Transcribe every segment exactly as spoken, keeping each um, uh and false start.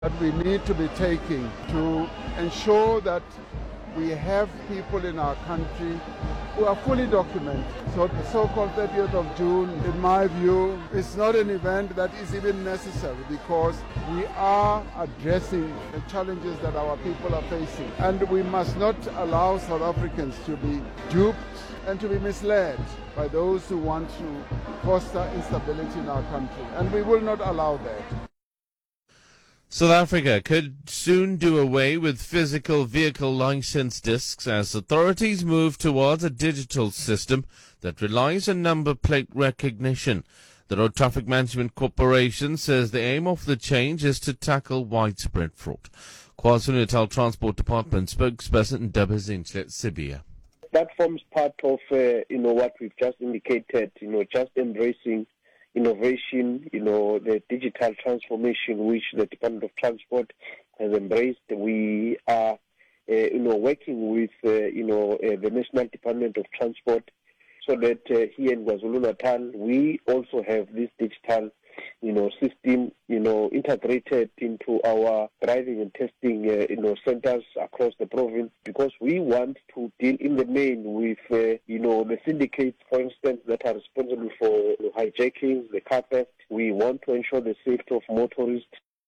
that we need to be taking to ensure that we have people in our country who are fully documented. So the so-called thirtieth of June, in my view, is not an event that is even necessary because we are addressing the challenges that our people are facing. And we must not allow South Africans to be duped and to be misled by those who want to foster instability in our country. And we will not allow that. South Africa could soon do away with physical vehicle license discs as authorities move towards a digital system that relies on number plate recognition. The Road Traffic Management Corporation says the aim of the change is to tackle widespread fraud. KwaZulu-Natal Transport Department spokesperson Dabazinhle Sibia. That forms part of uh, you know what we've just indicated, you know, just embracing innovation, you know, the digital transformation which the Department of Transport has embraced. We are, uh, you know, working with, uh, you know, uh, the National Department of Transport so that uh, here in KwaZulu-Natal we also have this digital, you know, system, you know, integrated into our driving and testing, uh, you know, centers across the province, because we want to deal in the main with, uh, you know, the syndicates, for instance, that are responsible for you know, hijackings, the car theft. We want to ensure the safety of motorists.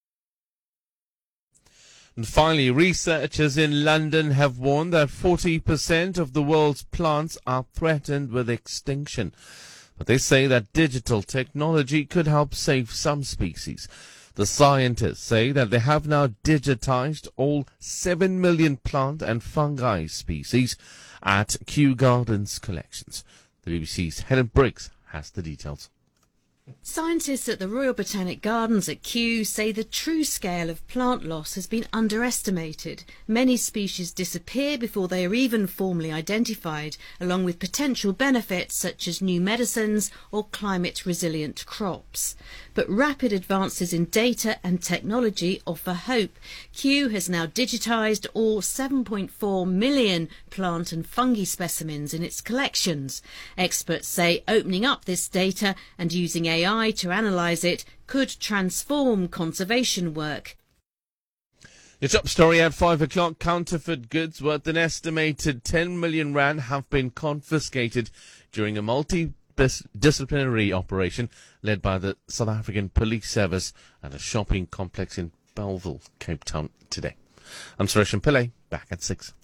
And finally, researchers in London have warned that forty percent of the world's plants are threatened with extinction. But they say that digital technology could help save some species. The scientists say that they have now digitized all seven million plant and fungi species at Kew Gardens collections. The B B C's Helen Briggs has the details. Scientists at the Royal Botanic Gardens at Kew say the true scale of plant loss has been underestimated. Many species disappear before they are even formally identified, along with potential benefits such as new medicines or climate-resilient crops. But rapid advances in data and technology offer hope. Kew has now digitised all seven point four million plant and fungi specimens in its collections. Experts say opening up this data and using A I to analyse it could transform conservation work. Your top story at five o'clock, counterfeit goods worth an estimated ten million rand have been confiscated during a multi-disciplinary operation led by the South African Police Service at a shopping complex in Bellville, Cape Town today. I'm Suresh Pillay, back at six.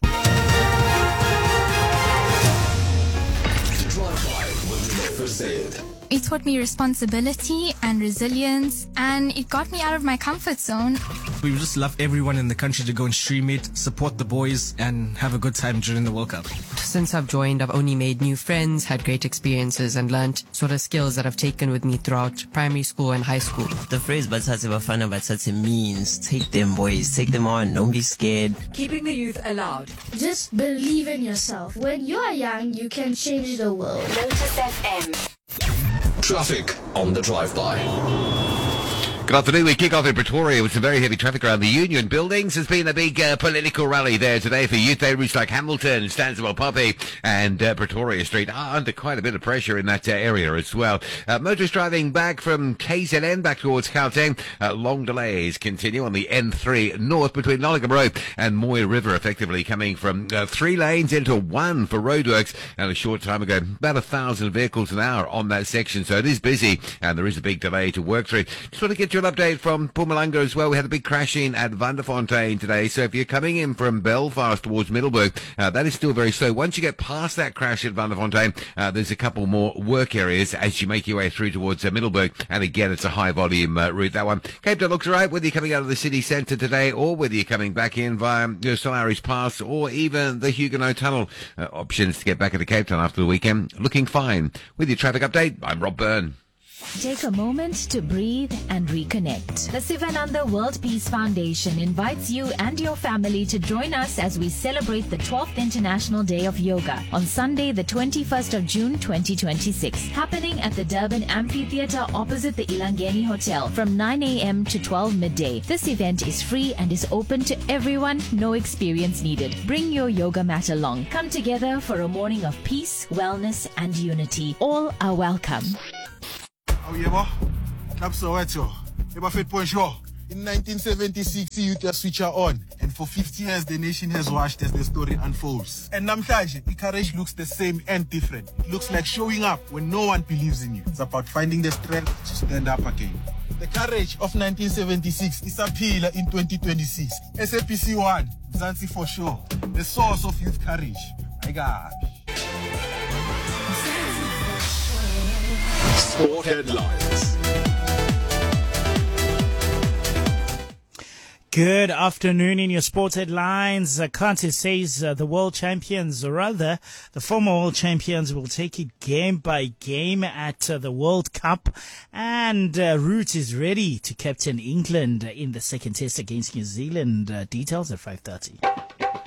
It taught me responsibility and resilience, and it got me out of my comfort zone. We would just love everyone in the country to go and stream it, support the boys, and have a good time during the World Cup. Since I've joined, I've only made new friends, had great experiences, and learned sort of skills that I've taken with me throughout primary school and high school. The phrase Batsatsi Bafana Batsatsi means take them boys, take them on, don't be scared. Keeping the youth allowed. Just believe in yourself. When you are young, you can change the world. Lotus F M. Traffic on the drive-by. Good afternoon. We kick off in Pretoria with some very heavy traffic around the Union buildings. There's been a big uh, political rally there today for youth. Routes like Hamilton, Stanswell, Poppy and uh, Pretoria Street are under quite a bit of pressure in that uh, area as well. Uh, motorists driving back from K Z N back towards Gauteng. Uh, long delays continue on the N three north between Nollingham Road and Moy River, effectively coming from uh, three lanes into one for roadworks. And a short time ago, about a thousand vehicles an hour on that section. So it is busy and there is a big delay to work through. Just want to get you an update from Mpumalanga as well. We had a big crash in at Vanderfontein today, so if you're coming in from Belfast towards Middleburg, uh, that is still very slow. Once you get past that crash at Vanderfontein, uh, there's a couple more work areas as you make your way through towards uh, Middleburg, and again it's a high volume uh, route, that one. Cape Town looks alright, whether you're coming out of the city centre today or whether you're coming back in via you know, Solaris Pass or even the Huguenot Tunnel. Uh, options to get back into Cape Town after the weekend looking fine. With your traffic update, I'm Rob Byrne. Take a moment to breathe and reconnect. The Sivananda World Peace Foundation invites you and your family to join us as we celebrate the twelfth International Day of Yoga on Sunday, the twenty-first of June, twenty twenty-six, happening at the Durban Amphitheatre opposite the Ilangeni Hotel from nine a.m. to twelve midday. This event is free and is open to everyone, no experience needed. Bring your yoga mat along. Come together for a morning of peace, wellness, and unity. All are welcome. Oh, yeah, Club Soweto. Eba Fit Point Show. In nineteen seventy-six, youth are switcher on, and for fifty years, the nation has watched as the story unfolds. And namhlanje, courage looks the same and different. It looks like showing up when no one believes in you. It's about finding the strength to stand up again. The courage of nineteen seventy-six is a pillar in twenty twenty-six. S A P C one, Mzansi for sure, the source of youth courage. My God. Sport headlines. Good afternoon. In your sports headlines, uh, Kante says uh, the world champions, or rather the former world champions, will take it game by game at uh, the World Cup, and uh, Root is ready to captain England in the second test against New Zealand. Uh, details at five thirty.